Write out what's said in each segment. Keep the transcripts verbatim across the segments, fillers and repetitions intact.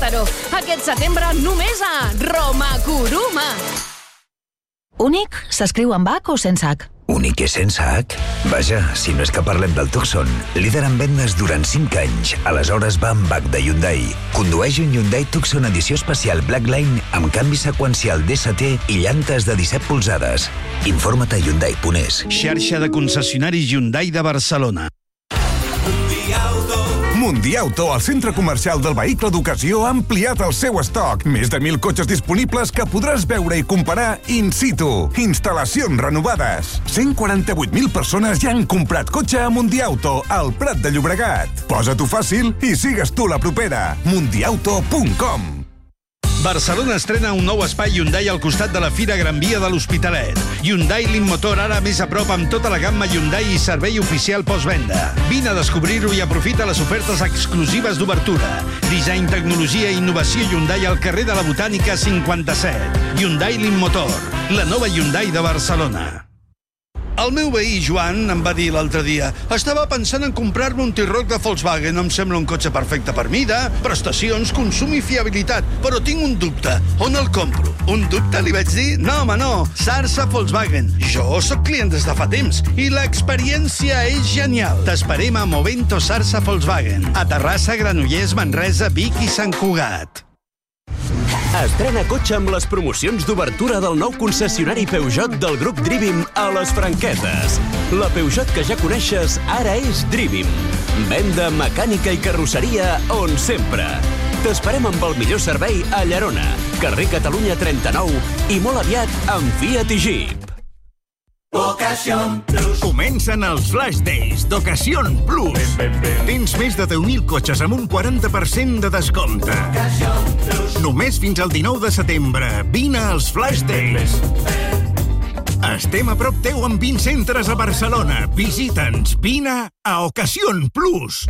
Mataró. Aquest setembre només a Roma Kuruma. Únic s'escriu amb H o sense H? Únic és sense H? Vaja, si no és que parlem del Tucson, líder en vendes durant cinc anys. Aleshores va amb H de Hyundai. Condueix un Hyundai Tucson edició especial Blackline amb canvi seqüencial D S T i llantes de disset polzades. Informa't a Hyundai punt es. Xarxa de concessionaris Hyundai de Barcelona. Mundiauto, el centre comercial del vehicle d'ocasió, ha ampliat el seu estoc. Més de mil cotxes disponibles que podràs veure i comparar in situ. Instal·lacions renovades. cent quaranta-vuit mil persones ja han comprat cotxe a Mundiauto, al Prat de Llobregat. Posa-t'ho fàcil i sigues tu la propera. mundiauto punt com. Barcelona estrena un nou espai Hyundai al costat de la Fira Gran Via de l'Hospitalet. Hyundai Limmotor, ara més a prop amb tota la gamma Hyundai i servei oficial postvenda. Vine a descobrir-ho i aprofita les ofertes exclusives d'obertura. Disseny, tecnologia i innovació Hyundai al carrer de la Botànica cinquanta-set. Hyundai Limmotor, la nova Hyundai de Barcelona. El meu veí, Joan, em va dir l'altre dia: estava pensant en comprar-me un T-Roc de Volkswagen. Em sembla un cotxe perfecte per mida, prestacions, consum i fiabilitat. Però tinc un dubte. On el compro? Un dubte, li vaig dir? No, home, no. Sarsa Volkswagen. Jo sóc client des de fa temps i l'experiència és genial. T'esperem a Movento Sarsa Volkswagen. A Terrassa, Granollers, Manresa, Vic i Sant Cugat. Estrena cotxe amb les promocions d'obertura del nou concessionari Peugeot del grup Drivim a les Franqueses. La Peugeot que ja coneixes ara és Drivim. Venda, mecànica i carrosseria on sempre. T'esperem amb el millor servei a Llerona, carrer Catalunya trenta-nou i molt aviat amb Fiat i Jeep. Ocasión Plus. Comencen els Flash Days d'Ocasión Plus. Tens més de deu mil cotxes amb un quaranta per cent de descompte. Només fins al dinou de setembre. Vine als Flash Days. Estem a prop teu amb vint centres a Barcelona. Visita'ns. Vine a Ocasión Plus.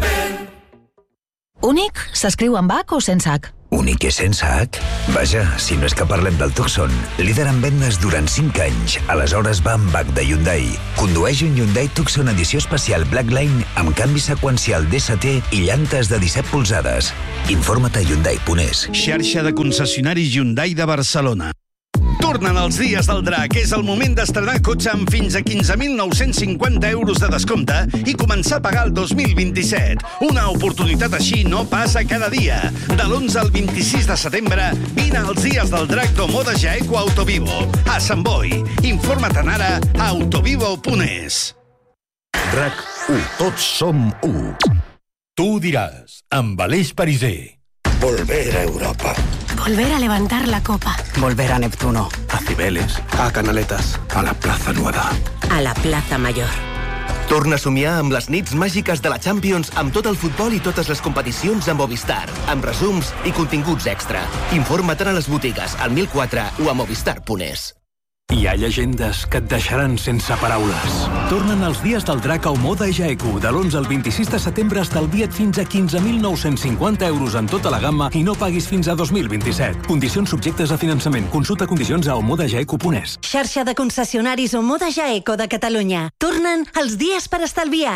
Únic s'escriu amb H o sense H? Únic és sense H? Vaja, si no és que parlem del Tucson, líder en vendes durant cinc anys. Aleshores va amb H de Hyundai. Condueix un Hyundai Tucson edició especial Blackline amb canvi seqüencial D S T i llantes de disset polzades. Informa't a Hyundai punt es. Xarxa de concessionaris Hyundai de Barcelona. Tornen els dies del drac. És el moment d'estrenar cotxe amb fins a quinze mil nou-cents cinquanta euros de descompte i començar a pagar el dos mil vint-i-set. Una oportunitat així no passa cada dia. De l'onze al vint-i-sis de setembre, vine als dies del drac d'Omoda Jaeco Autovivo, a Sant Boi. Informa't ara a autovivo punt es. RAC u. Tots som u. Tu diràs, amb Aleix Pariser. Volver a Europa. Volver a levantar la copa. Volver a Neptuno. A Cibeles. A Canaletas. A la Plaza Nueva. A la Plaza Mayor. Torna a somiar amb les nits màgiques de la Champions amb tot el futbol i totes les competicions amb Movistar, amb resums i continguts extra. Informa't a les botigues, al mil quatre o a movistar punt es. Hi ha llegendes que et deixaran sense paraules. Tornen els dies del drac a Omoda Jaeco. De l'onze al vint-i-sis de setembre estalvia't fins a quinze mil nou-cents cinquanta euros en tota la gamma i no paguis fins a dos mil vint-i-set. Condicions subjectes a finançament. Consulta condicions a omoda jaeco punt es. Xarxa de concessionaris Omoda Jaeco de Catalunya. Tornen els dies per estalviar.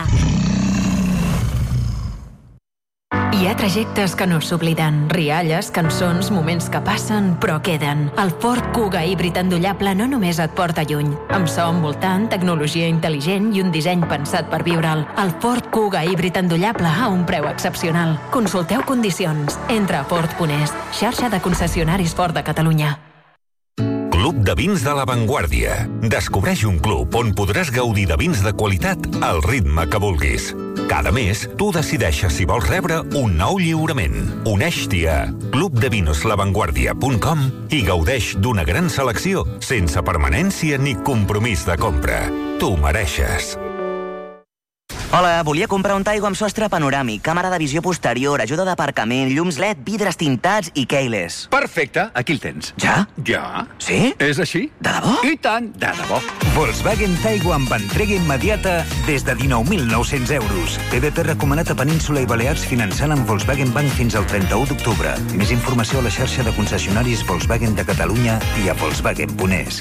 Hi ha trajectes que no s'obliden, rialles, cançons, moments que passen, però queden. El Ford Kuga híbrid endollable no només et porta lluny. Amb so envoltant, tecnologia intel·ligent i un disseny pensat per viure'l. El Ford Kuga híbrid endollable a un preu excepcional. Consulteu condicions. Entra a Ford punt es, xarxa de concessionaris Ford de Catalunya. Club de Vins de La Vanguardia. Descobreix un club on podràs gaudir de vins de qualitat al ritme que vulguis. Cada mes, tu decideixes si vols rebre un nou lliurament. Uneix-t'hi a club de vinos la vanguardia punt com i gaudeix d'una gran selecció sense permanència ni compromís de compra. Tu mereixes. Hola, volia comprar un Taigo amb sostre panoràmic, càmera de visió posterior, ajuda d'aparcament, llums L E D, vidres tintats i keyless. Perfecte, aquí el tens. Ja? Ja. Sí? És així. De debò? I tant, de debò. Volkswagen Taigo amb entrega immediata des de dinou mil nou-cents euros. T V P recomanat a Península i Balears finançant amb Volkswagen Bank fins al trenta-u d'octubre. Més informació a la xarxa de concessionaris Volkswagen de Catalunya i a volkswagen punt es.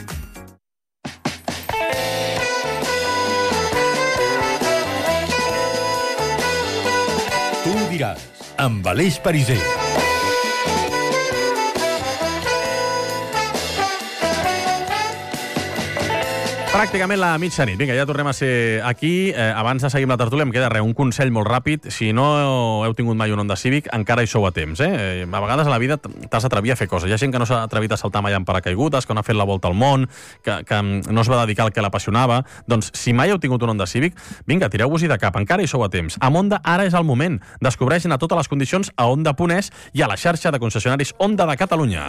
Tu diràs, amb Aleix Pariser. Pràcticament la mitjanit. Vinga, ja tornem a ser aquí. Eh, abans de seguir amb la tertúlia, em queda res, un consell molt ràpid. Si no heu tingut mai un Honda Civic, encara hi sou a temps. Eh? A vegades a la vida t'has d'atrevir a fer coses. Hi ha gent que no s'ha atrevit a saltar mai en paracaigudes, que no ha fet la volta al món, que, que no es va dedicar al que l'apassionava. Doncs, si mai heu tingut un Honda Civic, vinga, tireu-vos-hi de cap. Encara hi sou a temps. A Honda ara és el moment. Descobreixen a totes les condicions a honda punt es i a la xarxa de concessionaris Honda de Catalunya.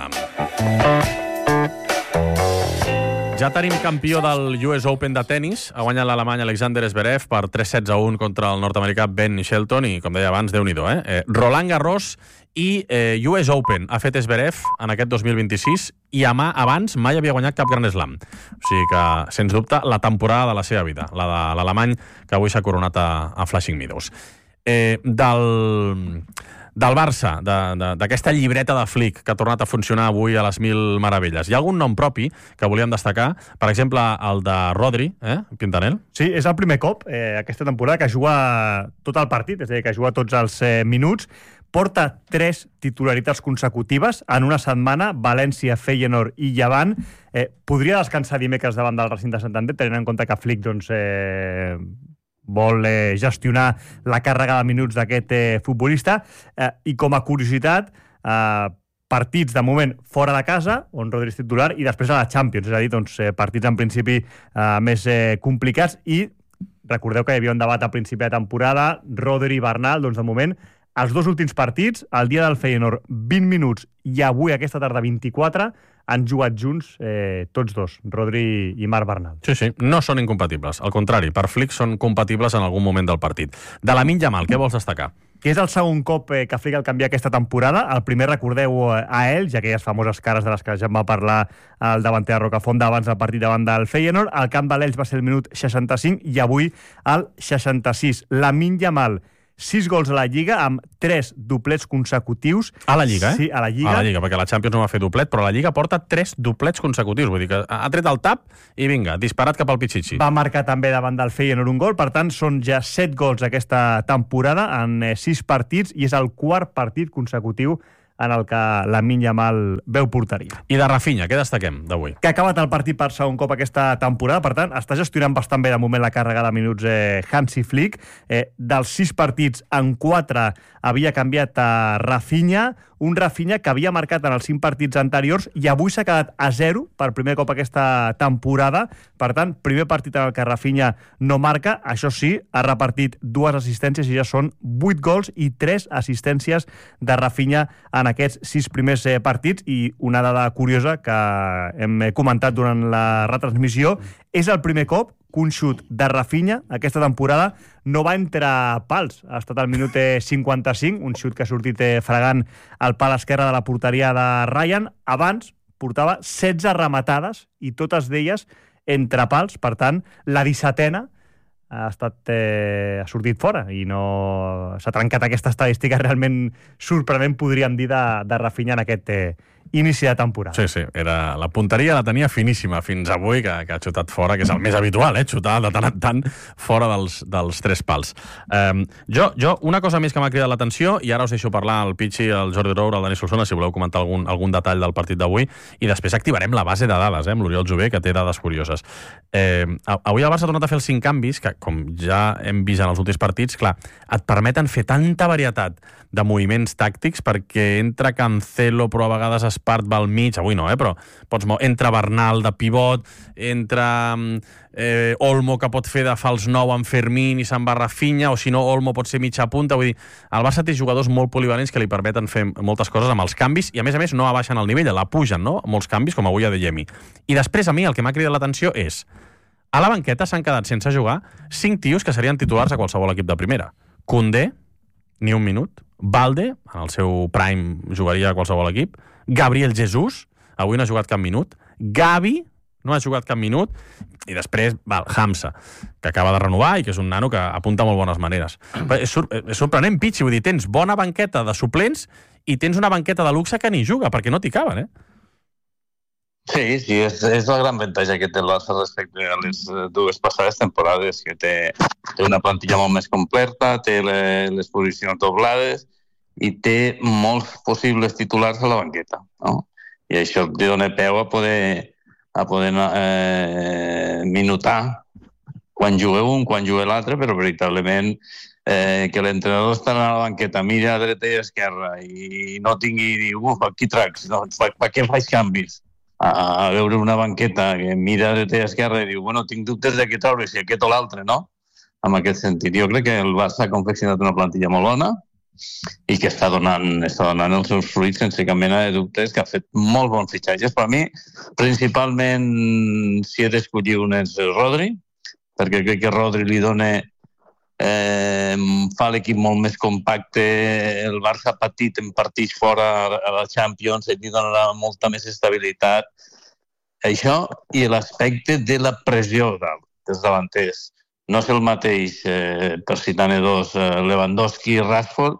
Ja tenim campió del U S Open de tennis. Ha guanyat l'alemany Alexander Zverev per tres sets a un contra el nord-americà Ben Shelton i, com deia abans, Déu-n'hi-do, eh? eh? Roland Garros i eh, U S Open ha fet Zverev en aquest dos mil vint-i-sis i ama, abans mai havia guanyat cap Grand Slam. O sigui que, sens dubte, la temporada de la seva vida, la de l'alemany que avui s'ha coronat a, a Flushing Meadows. Eh, del... Del Barça, d'aquesta llibreta de Flick que ha tornat a funcionar avui a les mil meravelles. Hi ha algun nom propi que volíem destacar? Per exemple, el de Rodri, eh, Quintanel? Sí, és el primer cop eh, aquesta temporada que juga tot el partit, és a dir, que juga tots els eh, minuts. Porta tres titularitats consecutives en una setmana, València, Feyenoord i Llevant. Eh, podria descansar dimecres davant del Racing de Santander, tenint en compte que Flick, doncs... Eh, vol eh, gestionar la càrrega de minuts d'aquest eh, futbolista. Eh, I com a curiositat, eh, partits de moment fora de casa, on Rodri és titular, i després a la Champions, és a dir, doncs, eh, partits en principi eh, més eh, complicats. I recordeu que hi havia un debat a principi de temporada, Rodri i Bernal, doncs de moment, els dos últims partits, el dia del Feyenoord vint minuts i avui aquesta tarda vint-i-quatre, han jugat junts eh, tots dos, Rodri i Marc Bernal. Sí, sí, no són incompatibles. Al contrari, per Flick són compatibles en algun moment del partit. De Lamine Yamal, què vols destacar? Que és el segon cop eh, que Flick el canvia aquesta temporada. El primer, recordeu, eh, a ell, ja aquelles famoses cares de les que ja en va parlar el davanter de Rocafonda abans del partit davant del Feyenoord. El camp de l'Elx va ser el minut seixanta-cinc i avui el seixanta-sis. Lamine Yamal, sis gols a la Lliga, amb tres doblets consecutius. A la Lliga, eh? Sí, a la Lliga. A la Lliga, perquè la Champions no va fer doblet, però la Lliga porta tres doblets consecutius. Vull dir que ha tret el tap i vinga, disparat cap al Pichichi. Va marcar també davant del Feyenoord un gol, per tant, són ja set gols aquesta temporada en sis partits i és el quart partit consecutiu en el que Lamine Yamal veu porteria. I de Rafinha, què destaquem d'avui? Que ha acabat el partit per segon cop aquesta temporada, per tant, està gestionant bastant bé de moment la càrrega de minuts eh, Hansi Flick. Eh, dels sis partits, en quatre havia canviat a Rafinha, un Rafinha que havia marcat en els cinc partits anteriors i avui s'ha quedat a zero per primer cop aquesta temporada. Per tant, primer partit en el que Rafinha no marca, això sí, ha repartit dues assistències i ja són vuit gols i tres assistències de Rafinha en aquests sis primers eh, partits. I una dada curiosa que hem comentat durant la retransmissió, és el primer cop que un xut de Rafinha aquesta temporada no va entrar pals. Ha estat al minut cinquanta-cinc, un xut que ha sortit fregant al pal esquerre de la porteria de Ryan. Abans portava setze rematades i totes d'elles entre pals. Per tant, la dissetena ha estat eh, ha sortit fora i no s'ha trencat aquesta estadística realment sorprenent, podríem dir, de, de Rafinha en aquest eh, inici de temporada. Sí, sí, era, la punteria la tenia finíssima fins avui, que, que ha xutat fora, que és el més habitual, eh, xutar de tant en tant fora dels, dels tres pals. Um, jo, jo, una cosa més que m'ha cridat l'atenció, i ara us deixo parlar al Pichi, al Jordi Roure, al Dani Solsona, si voleu comentar algun, algun detall del partit d'avui, i després activarem la base de dades, eh, amb l'Oriol Jové, que té dades curioses. Eh, avui el Barça ha tornat a fer els cinc canvis, que com ja hem vist en els últims partits, clar, et permeten fer tanta varietat de moviments tàctics, perquè entra Cancelo, però a vegades Espart va al mig, avui no, eh, però pots moure, entra Bernal de pivot, entra eh, Olmo, que pot fer de fals nou amb Fermín i se'n va Rafinha, o si no, Olmo pot ser mitja punta. Vull dir, el Barça té jugadors molt polivalents que li permeten fer moltes coses amb els canvis, i a més a més no abaixen el nivell, la pugen, no? Molts canvis, com avui a Adeyemi. I després a mi el que m'ha cridat l'atenció és, a la banqueta s'han quedat sense jugar cinc tios que serien titulars a qualsevol equip de primera. Koundé, ni un minut. Balde, en el seu prime jugaria a qualsevol equip. Gabriel Jesús, avui no ha jugat cap minut. Gavi, no ha jugat cap minut. I després, val, Hamza, que acaba de renovar i que és un nano que apunta molt bones maneres. Però és, sor és sorprenent, Pichi, vull dir, tens bona banqueta de suplents i tens una banqueta de luxe que ni juga, perquè no t'hi caben, eh? Sí, sí, és, és la gran avantatge que té el Barça respecte a les dues passades temporades, que té, té una plantilla molt més completa, té les, les posicions doblades i té molts possibles titulars a la banqueta, no? I això et dona peu a poder, a poder eh, minutar quan juga un, quan juga l'altre, però veritablement eh, que l'entrenador està a la banqueta, mira a dreta i a esquerra i no tingui, diu, uf, aquí tracs, no, per, per què faig canvis? A, a veure una banqueta que mira a dreta i a esquerra i diu, bueno, tinc dubtes de què treure, si aquest o l'altre, no? En aquest sentit, jo crec que el Barça ha confeccionat una plantilla molt bona i que està donant, està donant els seus fruits sense cap mena de dubtes, que ha fet molt bons fitxatges. Per a mi, principalment, si he d'escollir un és Rodri, perquè crec que Rodri li dona, eh, fa l'equip molt més compacte, el Barça petit en partits fora a la Champions, li donarà molta més estabilitat. Això i l'aspecte de la pressió dels davanters. No és el mateix, eh, per citar-ne dos, eh, Lewandowski i Rashford,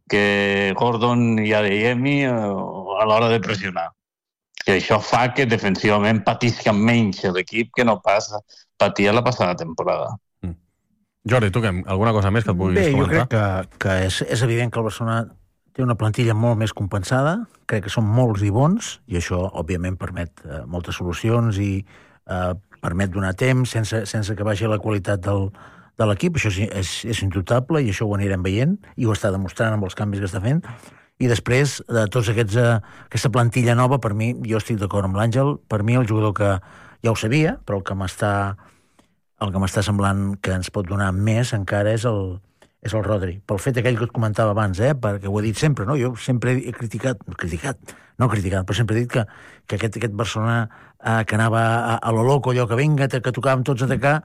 que Gordon i Adeyemi eh, a l'hora de pressionar. I això fa que defensivament patisca menys l'equip que no passa, patia la passada temporada. Mm. Jordi, tu què? Alguna cosa més que et vulguis Bé, comentar? Bé, jo crec que, que és, és evident que el Barcelona té una plantilla molt més compensada, crec que són molts i bons, i això, òbviament, permet eh, moltes solucions i eh, permet donar temps sense, sense que baixi la qualitat del, de l'equip. Això és, és, és indubtable i això ho anirem veient i ho està demostrant amb els canvis que està fent. I després, de tots aquests, uh, aquesta plantilla nova, per mi, jo estic d'acord amb l'Àngel, per mi el jugador que ja ho sabia, però el que m'està el que m'està semblant que ens pot donar més encara és el, és el Rodri. Pel fet aquell que et comentava abans, eh, perquè ho he dit sempre, no? Jo sempre he criticat, criticat, no criticat, però sempre he dit que, que aquest, aquest Barcelona eh, que anava a, a lo loco, allò que vinga, que tocàvem tots a atacar,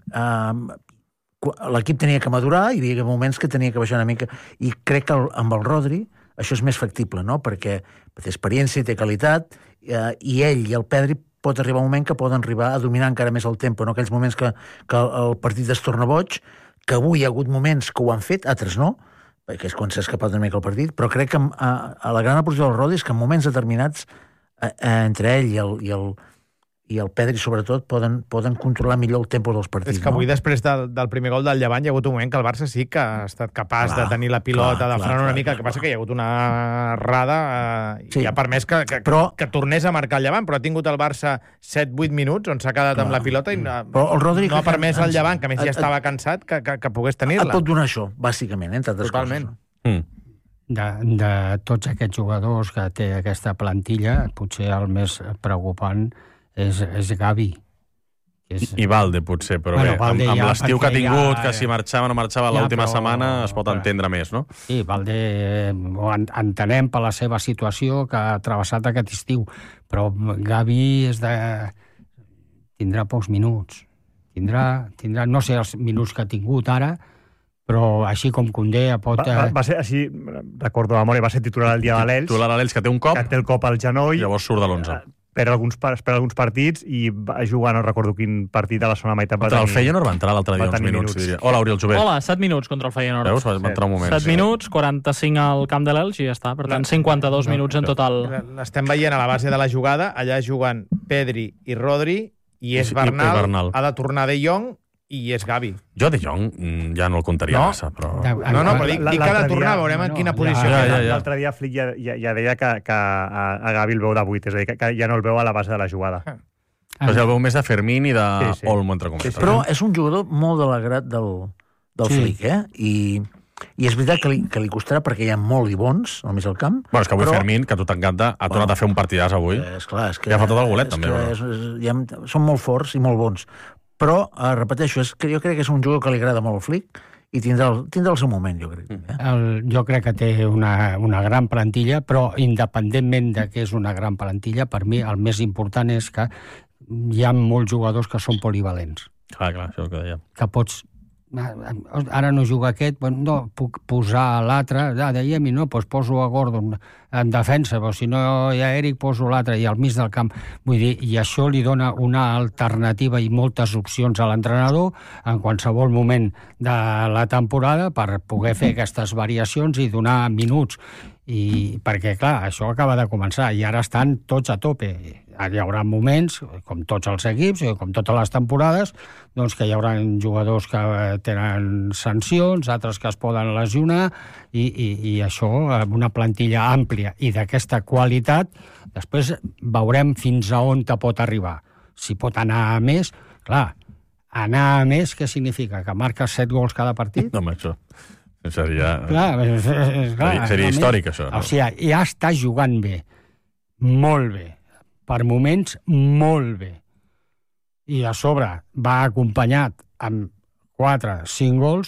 eh, l'equip tenia que madurar i hi havia moments que tenia que baixar una mica. I crec que el, amb el Rodri això és més factible, no? Perquè té experiència, té qualitat, eh, i ell i el Pedri pot arribar un moment que poden arribar a dominar encara més el tempo, no? Aquells moments que, que el partit es torna boig, que avui hi ha hagut moments que ho han fet, altres no, perquè és quan s'ha escapat una mica el partit, però crec que a, a la gran aportació del Rodri és que en moments determinats eh, entre ell i el, i el, i el Pedri, sobretot, poden, poden controlar millor el tempo dels partits. És que avui, no? després del, del primer gol del Llevant, hi ha hagut un moment que el Barça sí que ha estat capaç clar, de tenir la pilota, clar, de frenar clar, una clar, mica, clar, el que passa clar. que hi ha hagut una errada eh, sí. i ha permès que, que, però, que tornés a marcar el Llevant, però ha tingut el Barça set vuit minuts on s'ha quedat clar, amb la pilota i no, el Rodri, no ha permès que, al Llevant, que a més ja estava cansat, que, que, que pogués tenir-la. Et pot donar això, bàsicament, entre altres Totalment. coses. No? Mm. De, de tots aquests jugadors que té aquesta plantilla, potser el més preocupant és, és Gavi. És... I Valde, potser, però bueno, bé, Valde amb, amb ja, l'estiu que ha tingut, ja, que si marxava o no marxava ja, l'última però... setmana, es pot entendre més, no? Sí, Valde ho entenem per la seva situació que ha travessat aquest estiu, però Gavi és de... tindrà pocs minuts. Tindrà, tindrà, no sé els minuts que ha tingut ara, però així com Koundé pot... Va, va, va ser així, recordo a memòria, va ser titular el dia de l'Elx. Titular a l'Elx, que té un cop. Que té el cop al genoll. Llavors surt de l'onze. Per alguns, per alguns partits i va jugar, no recordo quin partit, a la segona meitat. Contra el Feyenoord va entrar l'altre dia uns minuts. minuts. Hola, Oriol Jové. Hola, set minuts contra el Feyenoord. Veus? Va entrar un moment. set minuts, quaranta-cinc al camp de l'Elx i ja està. Per tant, cinquanta-dos no, minuts en total. L'estem veient a la base de la jugada. Allà juguen Pedri i Rodri i és Bernal. Bernal. Ha de tornar De Jong i és Gavi. Jo De Jong ja no el contaria no. massa, però... No, no, però dic, dic que ha de tornar, veurem en quina posició. Ja, ja, ja. L'altre dia Flick ja, ja, ja deia que, que a, a Gavi el veu de vuit, és a dir, que, que ja no el veu a la base de la jugada. Ah. Però ja el veu més de Fermín i de sí, sí. Olmo, entre cometes. Sí, sí. Però és un jugador molt de l'agrat del, del sí. Flick, eh? I... I és veritat que li, que li costarà perquè hi ha molt i bons al mig del camp. Bueno, és que avui però... Fermín, que a tu t'encanta, ha tornat bueno, a fer un partidàs avui. És clar, és que... Ja ha fotut el golet, també. És, és, ja, són molt forts i molt bons. Però, eh, repeteixo, és que jo crec que és un jugador que li agrada molt el Flick i tindrà el, tindrà el seu moment, jo crec. Eh? El, jo crec que té una, una gran plantilla, però independentment de que és una gran plantilla, per mi el més important és que hi ha molts jugadors que són polivalents. Clar, clar, això és el que deia. Que pots... Ara no juga aquest, no, puc posar l'altre, ah, dèiem, i no, doncs poso a Gordon en defensa, però si no hi ha Eric, poso l'altre, i al mig del camp. Vull dir, i això li dona una alternativa i moltes opcions a l'entrenador en qualsevol moment de la temporada per poder fer aquestes variacions i donar minuts. I perquè, clar, això acaba de començar i ara estan tots a tope. Hi haurà moments, com tots els equips, com totes les temporades, doncs que hi haurà jugadors que tenen sancions, altres que es poden lesionar, i, i, i això, amb una plantilla àmplia i d'aquesta qualitat, després veurem fins a on te pot arribar. si pot anar a més, clar, anar a més, què significa? Que marques set gols cada partit? No, home, això seria... Clar, és, és, clar, seria, seria històric, això. No? O sigui, ja està jugant bé, molt bé, per moments molt bé. I a sobre va acompanyat amb quatre, cinc gols,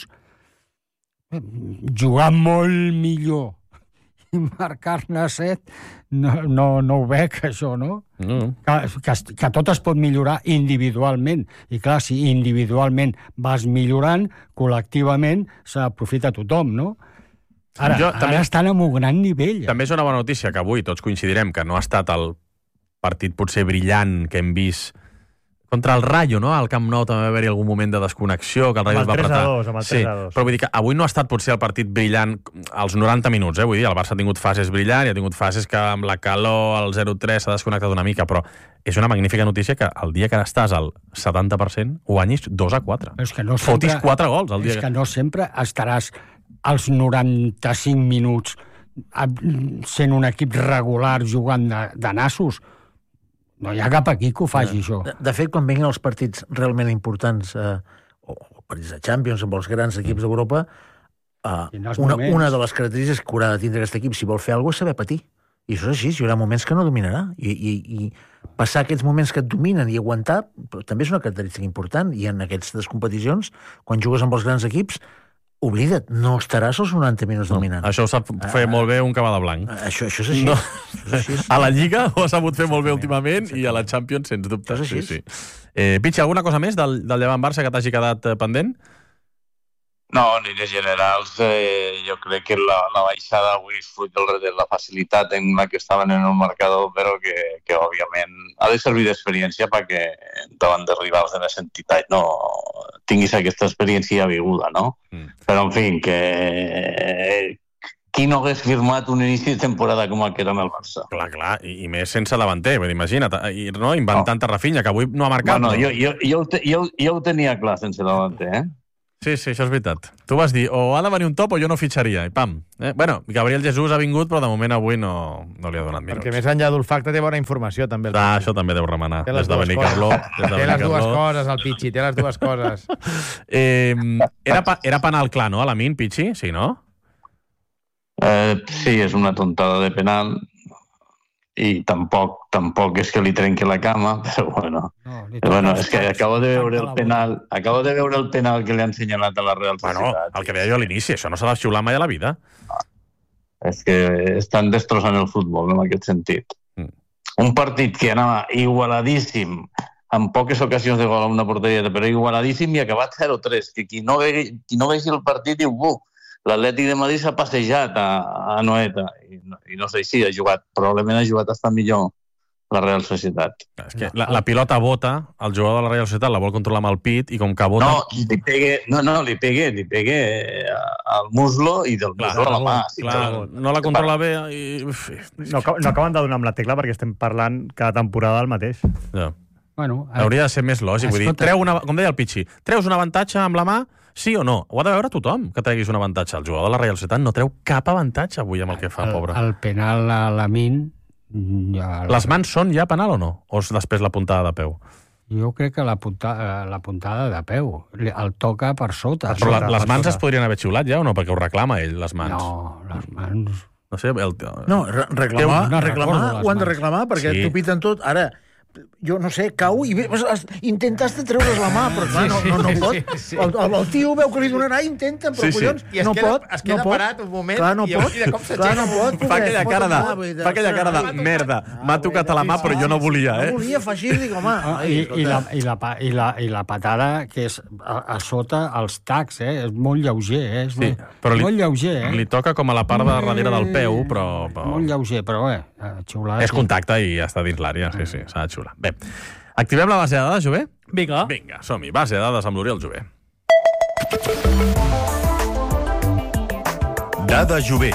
jugar molt millor i marcar-ne set, no, no, no ho veig, això, no? No. Que, que, que tot es pot millorar individualment. I clar, si individualment vas millorant, col·lectivament s'aprofita tothom, no? Ara, jo, ara també, estan en un gran nivell. Eh? També és una bona notícia que avui tots coincidirem que no ha estat el partit potser brillant que hem vist contra el Rayo, no? Al Camp Nou també va haver-hi algun moment de desconnexió, que el Rayo es va apretar. Amb el tres a dos. Sí, però vull dir que avui no ha estat potser el partit brillant als noranta minuts, eh? Vull dir, el Barça ha tingut fases brillants i ha tingut fases que amb la calor, el zero tres s'ha desconnectat una mica, però és una magnífica notícia que el dia que estàs al setanta per cent guanyis dos a quatre. És que no Fotis sempre, quatre gols el dia és que no sempre estaràs als noranta-cinc minuts sent un equip regular jugant de, de nassos. No hi ha cap equip que ho faci, això. De, de fet, quan vinguin els partits realment importants, eh, o, o partits de Champions, amb els grans equips d'Europa, eh, una, una de les característiques que haurà de tindre aquest equip, si vol fer alguna cosa, és saber patir. I això és així, hi haurà moments que no dominarà. I, i, i passar aquests moments que et dominen i aguantar, però també és una característica important. I en aquestes competicions, quan jugues amb els grans equips, oblida't, no estaràs els noranta minuts dominant. No, això ho sap fer ah, molt bé un cavall blanc. Això, això és així. No. Això és així. A la Lliga ho ha sabut fer molt bé últimament i a la Champions, sens dubte. Sí, sí. Eh, Pichi, alguna cosa més del, del Llevant-Barça que t'hagi quedat pendent? No, en línies generals, eh, jo crec que la, la baixada avui és fruit del, de la facilitat en la que estaven en el marcador, però que, que òbviament ha de servir d'experiència perquè davant de rivals de les entitats no tinguis aquesta experiència vinguda, no? Mm. Però, en fi, que eh, qui no hagués firmat un inici de temporada com el que era amb el Barça? Clar, clar, i, i més sense davanter, imagina't, i, no, inventant no. Rafinha, que avui no ha marcat. Bueno, no. jo, jo, jo, jo, jo ho tenia clar sense davanter, eh? Sí, sí, això és veritat. Tu vas dir, o ha de venir un top o jo no fitxaria, i pam. Eh? Bueno, Gabriel Jesús ha vingut, però de moment avui no, no li ha donat minuts. Perquè més enllà d'olfacte té bona informació, també. Ah, això també deu remenar. Des de Benicarló. Té les dues coses, el Pichi, té les dues coses. eh, era, pa, era penal clar, no, a la Min, Pichi? Sí, no? Eh, sí, és una tontada de penal. I tampoc, tampoc és que li trenqui la cama, però bueno. No, bueno, és que acabo de veure el penal, acabo de veure el penal que li han assenyalat a la Real Societat. Bueno, el que deia jo a l'inici, això no s'ha de xiular mai a la vida. No. És que estan destrossant el futbol, en aquest sentit. Mm. Un partit que anava igualadíssim, amb poques ocasions de gol a una porteria, però igualadíssim i acabat zero tres, que qui no, ve, qui no vegi el partit diu, buh, l'Atlètic de Madrid s'ha passejat a, a Noeta, i no, i no sé si ha jugat, probablement ha jugat bastant millor la Real Societat. És que la, la pilota bota, el jugador de la Real Societat la vol controlar amb el pit, i com que bota... No, li pegue, no, no, li pegue, li pegue al muslo i del clar, muslo a la mà. Clar, no la controla bé i... No, no acaben de donar amb la tecla perquè estem parlant cada temporada el mateix. Ja. Bueno, hauria de ser més lògic, vull dir, treu una, com deia el Pichi, treus un avantatge amb la mà, sí o no? Ho ha de veure tothom, que treguis un avantatge. El jugador de la Real Societat no treu cap avantatge avui amb el que fa, el, pobre. El penal a la Min... Ja... Les mans són ja penal o no? O és després la puntada de peu? Jo crec que la, punta, la puntada de peu. El toca per sota. Però sota, les per mans sota. es podrien haver xiulat ja o no? Perquè ho reclama ell, les mans. No, les mans... No sé... El... No, re reclamar, no reclamar ho han de reclamar perquè sí. t'ho piten tot. Ara, jo no sé, cau i bé, intentaste treure's la mà, però clar, no, no, no pot. El, el, el tio veu que li donarà, intenta, però sí, sí. collons, I es no queda, pot. Es queda no parat un moment clar, no i, pot. i de cop s'aixeca. Clar, no pot. Fa aquella cara de, fa aquella cara de merda. M'ha tocat a la mà, però jo no volia, eh? No volia, fa així, dic, home... I, i, la, i, la, i, la, I la patada, que és a, a sota els tacs, eh? És molt lleuger, eh? És sí, molt, però li, molt lleuger, eh? Li toca com a la part de darrere del peu, però... però... Molt lleuger, però bé, xiulada... És contacte i ja està dins l'àrea, sí, sí, s'ha de xiular. Bé, activem la base de dades, Jové? Vinga. Vinga, som-hi. Base de dades amb l'Oriol Jové. Dada Jové.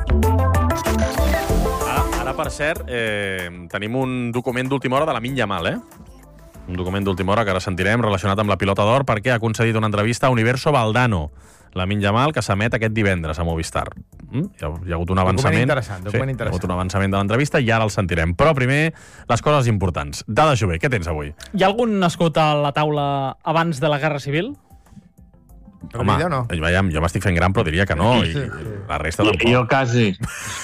Ara, ara per cert, eh, tenim un document d'última hora de la Lamine Yamal, eh? Un document d'última hora que ara sentirem relacionat amb la pilota d'or perquè ha concedit una entrevista a Universo Valdano, Lamine Yamal, que s'emet aquest divendres a Movistar. Mm? Hi, ha, hi ha hagut un avançament. Document interessant, document sí, interessant. Hi ha hagut un avançament de l'entrevista i ara el sentirem. Però primer, les coses importants. Dada Jové, què tens avui? Hi ha algun nascut a la taula abans de la Guerra Civil? Home, no? jo, jo m'estic fent gran, però diria que no. I la resta tampoc. Jo quasi.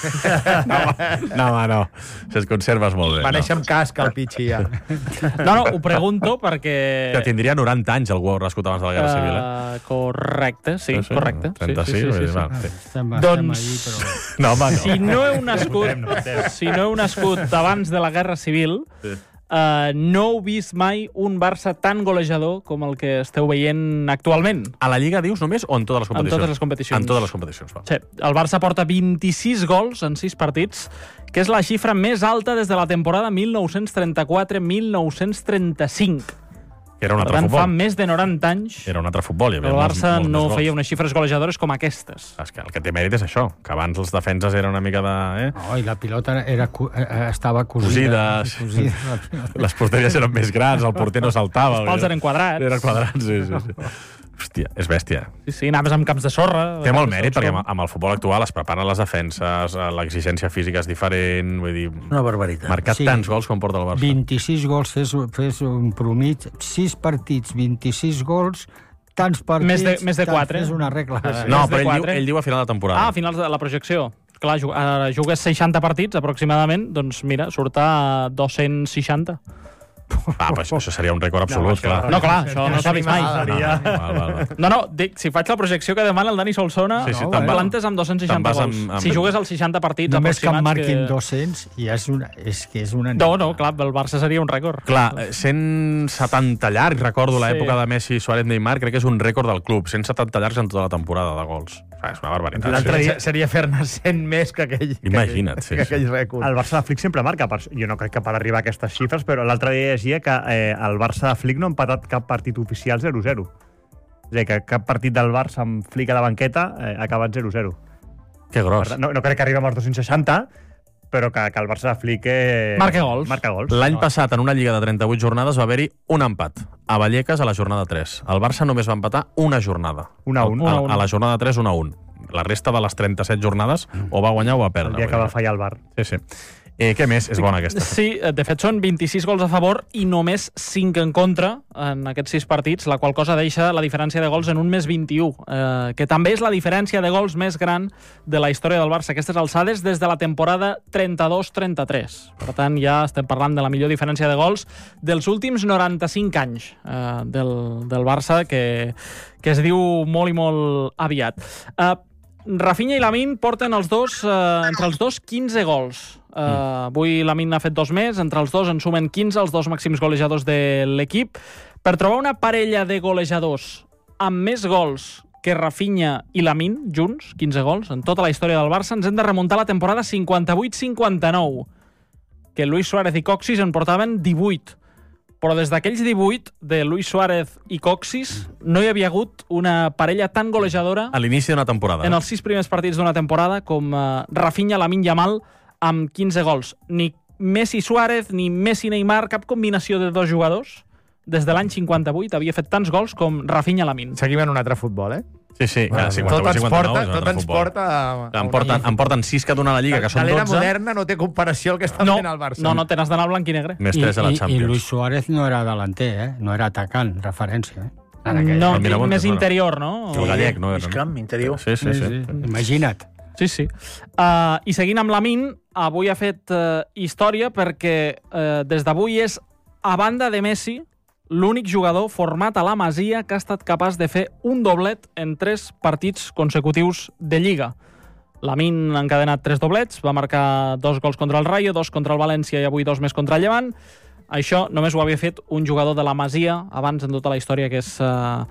no, no, home, no. Si es conserves molt bé. Va néixer no. amb casc, el Pichi, ja. No, no, ho pregunto perquè... Que tindria noranta anys algú nascut abans de la Guerra Civil, eh? Uh, correcte, sí, sí, sí correcte. trenta-sis, sí, sí, sí, sí, sí. Va, sí. sí. Estem, doncs, estem allí, però... No, home, no. Si no heu nascut, si no heu nascut abans de la Guerra Civil, sí. uh, no heu vist mai un Barça tan golejador com el que esteu veient actualment. A la Lliga dius només o en totes les competicions? En totes les competicions. En totes les competicions, va. Sí, el Barça porta vint-i-sis gols en sis partits, que és la xifra més alta des de la temporada mil nou-cents trenta-quatre mil nou-cents trenta-cinc. Era un altre per tant, futbol. fa més de noranta anys Era un altre futbol. el Barça molts, molts no feia unes xifres golejadores com aquestes. És que el que té mèrit és això, que abans els defenses eren una mica de... Eh? Oh, i la pilota era, estava cosida. Cosida. Les porteries eren més grans, el porter no saltava. Els pals eren quadrats. Eren quadrats, sí, sí. sí. Hòstia, és bèstia. Sí, sí, anaves amb camps de sorra. Té molt mèrit, perquè amb el futbol actual es preparen les defenses, l'exigència física és diferent, vull dir... Una barbaritat. Marcat sí. tants gols com porta el Barça. vint-i-sis gols, fes, fes un promig, sis partits, vint-i-sis gols, tants partits... Més de, més de quatre. És una regla. Ah, no, però ell diu, ell diu a final de temporada. Ah, a final de la projecció. Clar, jugues seixanta partits, aproximadament, doncs mira, surt a dos-cents seixanta. Ah, però això, això seria un rècord absolut, no, clar. No, clar, això no s'ha vist mai. No, no, val, val, val. no, no dic, si faig la projecció que demana el Dani Solsona, sí, sí, no, plantes amb dos-cents seixanta gols. Amb, amb... Si jugues als seixanta partits només aproximats... Només que en marquin que... dos-cents i és, una, és que és una... No, no, clar, el Barça seria un rècord. Clar, cent setanta llargs, recordo sí. l'època de Messi, Suárez, Neymar, crec que és un rècord del club. cent setanta llargs en tota la temporada de gols. O sigui, és una barbaritat. L'altre dia seria fer-ne cent més que aquell, Imagina't, que aquell, sí, que aquell rècord. El Barça de Flick sempre marca. Per, jo no crec que per arribar a aquestes xifres, però l'altre dia llegia que eh, el Barça de Flick no ha empatat cap partit oficial zero zero. És a dir, que cap partit del Barça amb Flick a la banqueta eh, ha acabat zero zero. Que gros. No, no crec que arribem als dos-cents seixanta, però que, que el Barça de Flick... Eh, marca gols. Marca gols. L'any no. passat, en una lliga de trenta-vuit jornades, va haver-hi un empat. A Vallecas, a la jornada tres. El Barça només va empatar una jornada. un a un. A, a la jornada tres, un a un. La resta de les trenta-set jornades o va guanyar o va perdre. El dia que va fallar el Bar. Sí, sí. Eh, què més? És bona aquesta. Sí, de fet són vint-i-sis gols a favor i només cinc en contra en aquests sis partits, la qual cosa deixa la diferència de gols en un més vint-i-u, eh, que també és la diferència de gols més gran de la història del Barça. Aquestes alçades des de la temporada trenta-dos trenta-tres. Per tant, ja estem parlant de la millor diferència de gols dels últims noranta-cinc anys eh, del, del Barça, que, que es diu molt i molt aviat. Eh, Rafinha i Lamine porten els dos, eh, entre els dos quinze gols. Uh, mm. Avui Lamine ha fet dos més, entre els dos en sumen quinze, els dos màxims golejadors de l'equip. Per trobar una parella de golejadors amb més gols que Rafinha i Lamine junts, quinze gols, en tota la història del Barça, ens hem de remuntar a la temporada cinquanta-vuit cinquanta-nou, que Luis Suárez i Coxis en portaven divuit. Però des d'aquells divuit, de Luis Suárez i Coxis, no hi havia hagut una parella tan golejadora a l'inici d'una temporada. En els sis primers partits d'una temporada com uh, Rafinha, Lamine Yamal, amb quinze gols. Ni Messi Suárez, ni Messi Neymar, cap combinació de dos jugadors, des de l'any cinquanta-vuit havia fet tants gols com Rafinha Lamine. Seguim en un altre futbol, eh? Sí, sí, bueno, tot ens porta, tot ens porta a... Em porten, em porten sis que dona la Lliga, que són dotze. L'era moderna no té comparació el que està no, fent el Barça. No, no, tens d'anar blanc i negre. Més tres a la Champions. I, i Luis Suárez no era delanter, eh? No era atacant, referència, eh? No, més interior, no? El gallec, no? Mig camp, interior. Sí, sí, sí. sí. sí. Imagina't. Sí, sí. Uh, I seguint amb Lamine, avui ha fet uh, història perquè uh, des d'avui és, a banda de Messi, l'únic jugador format a la Masia que ha estat capaç de fer un doblet en tres partits consecutius de Lliga. Lamine ha encadenat tres doblets, va marcar dos gols contra el Rayo, dos contra el València i avui dos més contra el Llevant. Això només ho havia fet un jugador de la Masia abans en tota la història, que és uh,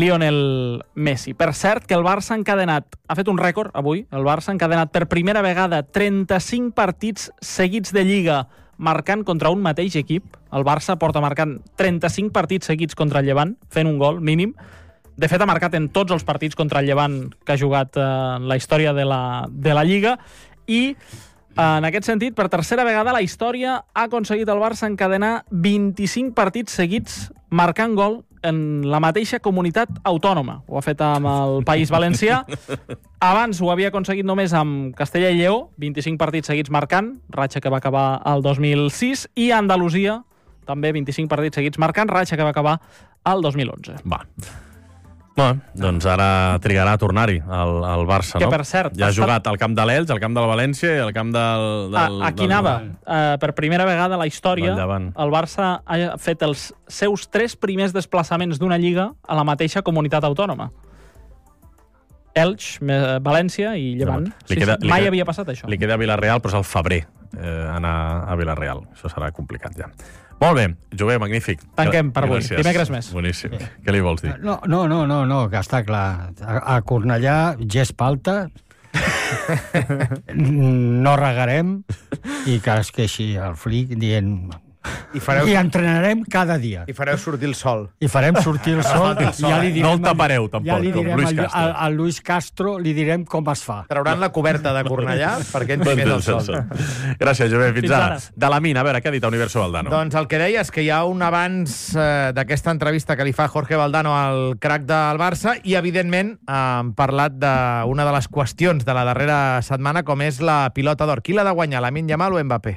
Lionel Messi. Per cert, que el Barça ha encadenat, ha fet un rècord avui, el Barça ha encadenat per primera vegada trenta-cinc partits seguits de Lliga marcant contra un mateix equip. El Barça porta marcant trenta-cinc partits seguits contra el Llevant, fent un gol mínim. De fet, ha marcat en tots els partits contra el Llevant que ha jugat eh, en la història de la, de la Lliga. I, eh, en aquest sentit, per tercera vegada la història ha aconseguit el Barça encadenar vint-i-cinc partits seguits marcant gol en la mateixa comunitat autònoma. Ho ha fet amb el País Valencià. Abans ho havia aconseguit només amb Castella i Lleó, vint-i-cinc partits seguits marcant, ratxa que va acabar el dos mil sis, i Andalusia, també vint-i-cinc partits seguits marcant, ratxa que va acabar el dos mil onze. Va. Bueno, doncs ara trigarà a tornar-hi al, al Barça, que, no? per cert, ja ha jugat al camp de l'Elx, al camp del València i al camp del... del a, aquí del... anava. Uh, per primera vegada a la història, Valldavant. el Barça ha fet els seus tres primers desplaçaments d'una lliga a la mateixa comunitat autònoma. Elx, València i Llevant. No, sí, queda, sí, mai queda, havia passat això. Li queda a Vilareal, però és al febrer eh, anar a Vilareal. Això serà complicat ja. Molt bé, Jové, magnífic. Tanquem per avui. Gràcies. Dimecres més. Boníssim. Sí. Què li vols dir? No, no, no, no, no, que està clar. A, a Cornellà, gespa alta, no regarem i que es queixi el Flick dient... I, fareu... I entrenarem cada dia. I fareu sortir el sol. I farem sortir el sol. el sol ja li direm, no el tapareu, tampoc, ja li com direm Luis al, Castro. al, al Luis Castro li direm com es fa. Trauran la coberta de Cornellà perquè entri més el sol. Gràcies, Jové. Fins, Fins ara. ara. De la mina, a veure, què ha dit Universo Valdano? Doncs el que deia és que hi ha un abans eh, d'aquesta entrevista que li fa Jorge Valdano al crac del Barça i, evidentment, eh, han parlat d'una de les qüestions de la darrera setmana, com és la pilota d'or. Qui l'ha de guanyar, Lamine Yamal o Mbappé?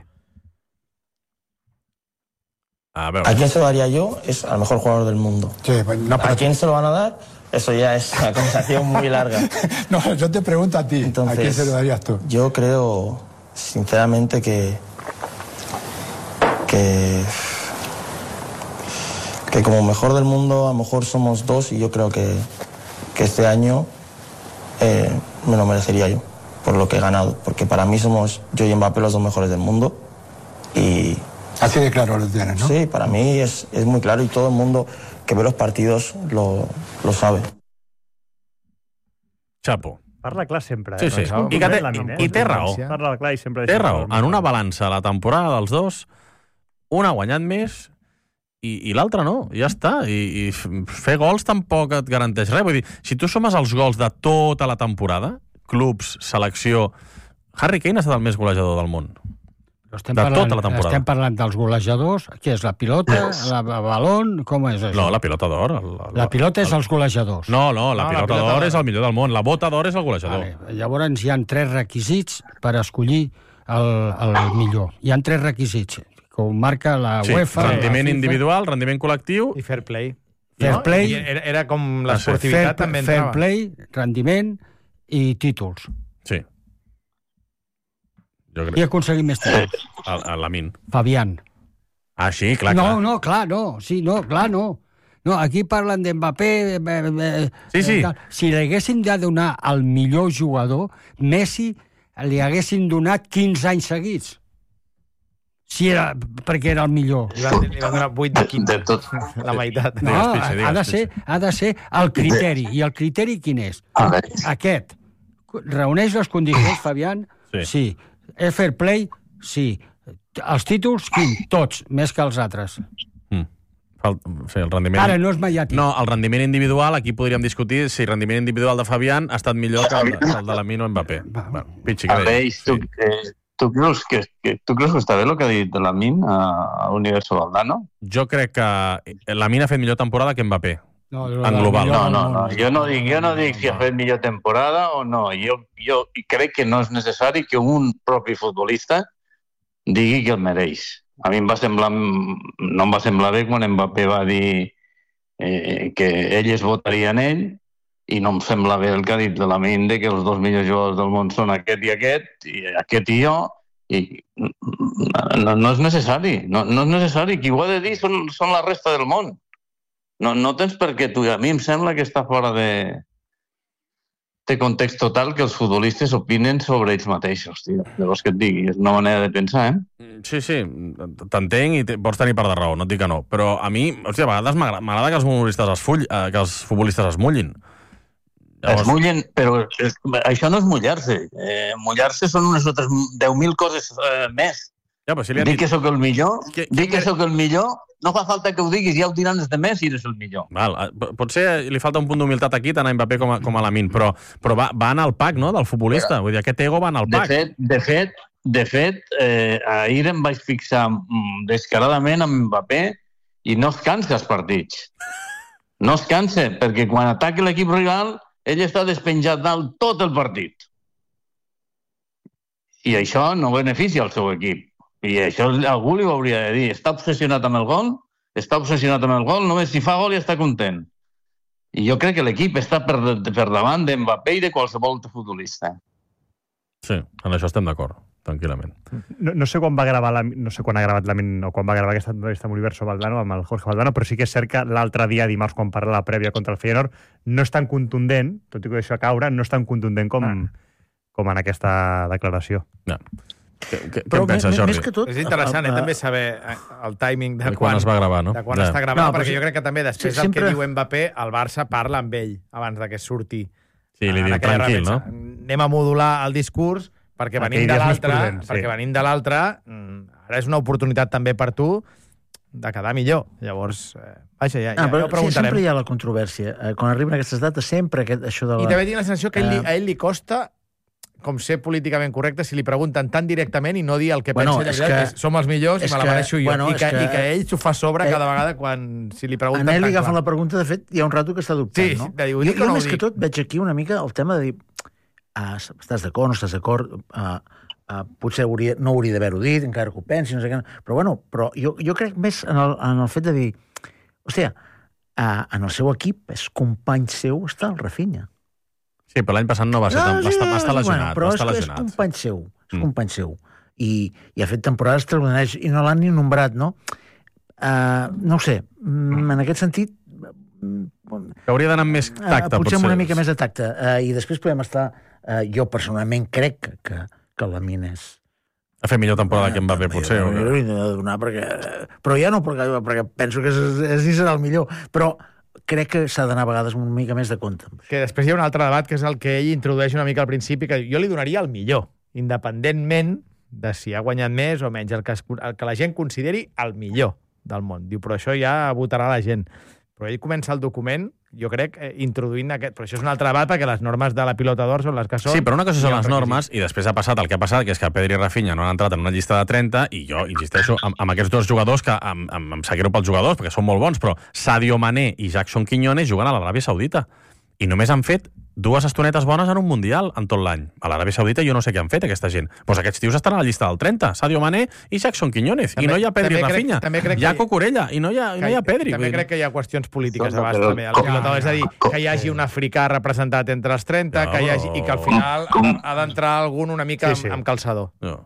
A, ver. ¿A quién se lo daría yo? Es al mejor jugador del mundo. Sí, pues no, ¿A quién se lo van a dar? Eso ya es una conversación muy larga. No, yo te pregunto a ti. Entonces, ¿a quién se lo darías tú? Yo creo, sinceramente, que... que... que como mejor del mundo, a lo mejor somos dos y yo creo que, que este año eh, me lo merecería yo, por lo que he ganado. Porque para mí somos yo y Mbappé los dos mejores del mundo y... Así de claro lo tienes, ¿no? Sí, para mí es, es muy claro y todo el mundo que ve los partidos lo, lo sabe. Chapo. Parla clar sempre, eh? Sí, sí. Doncs, I, que té, Lamin, eh? I té raó. Parla clar i sempre... Té raó. En una balança, la temporada dels dos, un ha guanyat més i, i l'altre no. Ja està. I, I fer gols tampoc et garanteix res. Vull dir, si tu sumes els gols de tota la temporada, clubs, selecció... Harry Kane ha estat el més golejador del món. Estem de parlant, tota la temporada. Estem parlant dels golejadors. Què és, la pilota, la, la balón? Com és això? No, la pilota d'or. La, la pilota és els golejadors. No, no, la no, pilota, pilota d'or és el millor del món. La bota d'or és el golejador. Vale. Llavors hi ha tres requisits per escollir el, el millor. Hi ha tres requisits, com marca la sí, UEFA... Rendiment individual, rendiment col·lectiu... I fair play. Fair no? play... Era, era com l'esportivitat també Fair entrava. play, rendiment i títols. Sí. Jo crec... Qui ha aconseguit més títols? El, el Lamin. Fabián. Ah, sí, clar, no, clar. No, no, clar, no. Sí, no, clar, no. No, aquí parlen d'Mbappé... Eh, eh, sí, sí. Eh, si li haguessin de donar al millor jugador, Messi li haguessin donat quinze anys seguits. Si era, perquè era el millor. Li van, li van donar vuit de quinze, de tot. La meitat. No, ha de, ser, ha de ser el criteri. I el criteri quin és? Aquest. Reuneix les condicions, Fabián? Sí. Sí. És fair play? Sí. Els títols, quin? Tots, més que els altres. Mm. El, sí, el rendiment... Ara no és mediàtic. No, el rendiment individual, aquí podríem discutir si el rendiment individual de Fabián ha estat millor que el, que el de Lamine o Mbappé. Bueno, Pichi, què deies? Tu, eh, tu, creus que, que, tu creus que està bé el que ha dit Lamine a, a Universo Valdano? Jo crec que Lamine ha fet millor temporada que Mbappé. No, en global. No, no, no. Jo no dic, jo no dic si ha fet millor temporada o no. Jo, jo crec que no és necessari que un propi futbolista digui que el mereix. A mi em va semblar, no em va semblar bé quan Mbappé va dir eh, que ell es votaria en ell i no em sembla bé el que ha dit de Lamine de que els dos millors jugadors del món són aquest i aquest, i aquest i jo, i no, no és necessari. No, no és necessari. Qui ho ha de dir són, són la resta del món. No, no tens per què tu... A mi em sembla que està fora de, de context total que els futbolistes opinen sobre ells mateixos, tio. Llavors que et digui, és una manera de pensar, eh? Sí, sí, t'entenc i te, pots tenir part de raó, no et dic que no. Però a mi, hòstia, a vegades m'agrada que els futbolistes es, full, eh, que els futbolistes es mullin. Llavors... Es mullen, però és, això no és mullar-se. Eh, mullar-se són unes altres deu mil coses eh, més. Ja, però si li dic dit... que sóc el millor, que, dic que, que sóc el millor, no fa falta que ho diguis, ja ho diran els demés si eres el millor. Val, potser li falta un punt d'humilitat aquí, tant a Mbappé com a, com a Lamine, però, però va, va anar al pack, no?, del futbolista. Vull dir, aquest ego va anar al pack. De fet, de fet, de fet eh, ahir em vaig fixar descaradament amb Mbappé i no es cansa els partits. No es cansa, perquè quan ataca l'equip rival, ell està despenjat dalt tot el partit. I això no beneficia el seu equip. I això algú li ho hauria de dir. Està obsessionat amb el gol, està obsessionat amb el gol, només si fa gol ja està content. I jo crec que l'equip està per, per davant d'Mbappé i de qualsevol futbolista. Sí, en això estem d'acord, tranquil·lament. No, no sé quan va gravar la, no sé quan ha gravat la, o quan va gravar aquesta entrevista amb Oliverso Valdano, amb el Jorge Valdano, però sí que és cert que l'altre dia, dimarts, quan parla la prèvia contra el Feyenoord, no és tan contundent, tot i que això a caure, no és tan contundent com, ah. com en aquesta declaració. No. Què, què, què en penses, Jordi? Més que tot, és interessant, eh, també saber el timing de quan, quan, es va gravar, no? de quan ja. està gravant, no, perquè sí, jo crec que també després sí, sempre... del que diu Mbappé, el Barça parla amb ell abans de que surti. Sí, li diu tranquil, no? Anem a modular el discurs perquè venim de l'altre, sí. perquè venim de l'altre, ara és una oportunitat també per tu de quedar millor. Llavors, eh, vaja, ja, ah, ja, ja ho preguntarem. Sí, sempre hi ha la controvèrsia. Eh, quan arriben aquestes dates, sempre aquest, això de la... I també tinc la sensació que ell, a ell li costa com ser políticament correcte si li pregunten tan directament i no dir el que bueno, pensa ell, que, que som els millors i me la mereixo jo. Bueno, I, que, que, I que ell s'ho fa sobre eh, cada vegada quan si li pregunten a ell li agafen clar. la pregunta, de fet, hi ha un rato que està dubtant, sí, no? De dir, jo, jo no més que tot veig aquí una mica el tema de dir ah, estàs d'acord, no estàs d'acord, ah, ah, potser hauria, no hauria d'haver-ho dit, encara que ho pensi, no sé què, però bueno, però jo, jo crec més en el, en el fet de dir, hòstia, ah, en el seu equip és company seu està el Rafinha. Sí, però l'any passat no va ser tan... No, sí, va estar lesionat. Bueno, però va estar és, lesionat. és company seu, és mm. company seu. I, I ha fet temporades extraordinàries i no l'han ni nombrat, no? Uh, no ho sé, mm, en aquest sentit... Que hauria d'anar amb més tacte, uh, potser. Potser amb una mica és... més de tacte. Uh, I després podem estar... Uh, jo personalment crec que, que, que la Lamine és... Ha fet millor temporada uh, que Mbappé, potser. Jo, jo, jo, de donar perquè... Però ja no perquè, perquè penso que és, és, és el millor. Però... crec que s'ha d'anar a vegades una mica més de compte. Que després hi ha un altre debat, que és el que ell introdueix una mica al principi, que jo li donaria el millor, independentment de si ha guanyat més o menys, el que, es, el que la gent consideri el millor del món. Diu, però això ja votarà la gent. Però ell comença el document, jo crec, eh, introduint aquest... Però això és un altre debat, perquè les normes de la pilota d'or són les que són... Sí, però una cosa són les normes, i després ha passat el que ha passat, que és que Pedri i Rafinha no han entrat en una llista de trenta, i jo insisteixo amb, amb aquests dos jugadors, que em, em, em sap greu pels jugadors, perquè són molt bons, però Sadio Mané i Jackson Quiñones juguen a l'Aràbia Saudita. I només han fet dues estonetes bones en un Mundial en tot l'any. A l'Aràbia Saudita jo no sé què han fet, aquesta gent. Doncs aquests tios estan a la llista del trenta. Sadio Mané i Jackson Quiñones. També, I no hi ha Pedri i Rafinha. Hi ha Cucurella i no hi ha, i no hi ha Pedri. També crec que hi ha qüestions polítiques de base, també. Pilota, és a dir, que hi hagi un africà representat entre els trenta, no. que hi hagi, i que al final ha d'entrar algun una mica sí, sí. amb, amb calçador. No.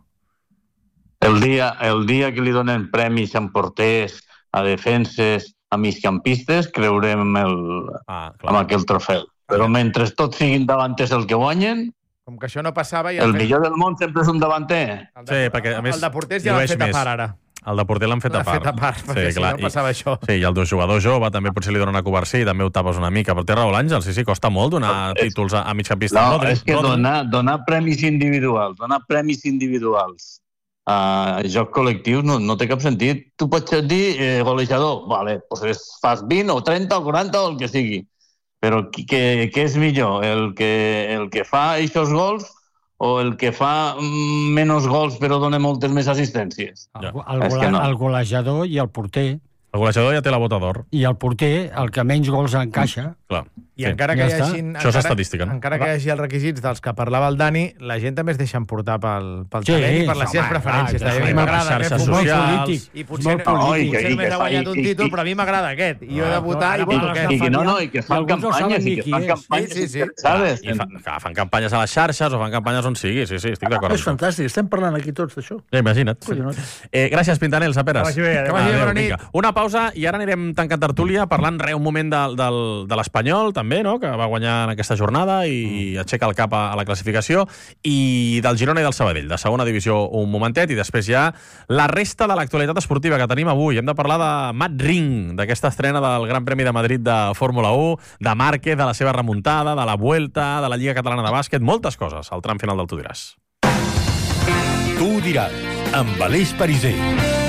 El dia, el dia que li donen premis en porters, a defenses, a migcampistes, creurem el, ah, amb aquell trofeu. Però mentre tots siguin davanters el que guanyen, com que això no passava... I el, el millor del món sempre és un davanter. El de, sí, perquè a més... El de porters ja l'han fet a part, ara. El de porter l'han fet a part. L'han fet a part, perquè sí, si clar, no passava i, això. Sí, i el dos jugador jove també potser li donen a Covarsí, també ho tapes una mica. Però té raó l'Àngel, sí, sí, costa molt donar no, títols a, a migcampistes. No, Rodri, és que donar, donar premis individuals, donar premis individuals a joc col·lectiu no, no té cap sentit. Tu pots dir eh, golejador, vale, pues fas vint o trenta o quaranta o el que sigui. Però què, què és millor? El que, el que fa aquests gols o el que fa menys gols però dona moltes més assistències? El, el, gola, no. el golejador i el porter. El golejador ja té la bota d'or. I el porter, el que menys gols encaixa. Clar. I sí. encara que ja hi hagi... Això és estadística, no? Encara que hi hagi els requisits dels que parlava el Dani, la gent també es deixa emportar pel, pel sí, talent i per les home, seves preferències. Ah, a mi m'agrada aquest futbol polític. I potser, molt polític. potser només ha guanyat un títol, però a mi m'agrada aquest. I jo he de votar i voto aquest. I que no, no, i que fan campanyes, i que fan campanyes interessades. I fan campanyes a les xarxes o fan campanyes on sigui. Sí, sí, estic d'acord. És fantàstic, estem parlant aquí tots d'això. Ja, imagina't. Gràcies, Pintanel, Saperes. Que vagi bé, bona nit. Una pausa i ara anirem tancant tertúlia parlant re un moment de l'Espanyol, també, no?, que va guanyar en aquesta jornada i aixeca el cap a la classificació, i del Girona i del Sabadell, de segona divisió un momentet, i després ja la resta de l'actualitat esportiva que tenim avui. Hem de parlar de Matt Ring, d'aquesta estrena del Gran Premi de Madrid de Fórmula u, de Márquez, de la seva remuntada, de la Vuelta, de la Lliga Catalana de Bàsquet, moltes coses al tram final del Tu diràs. Tu diràs, amb Aleix Pariser.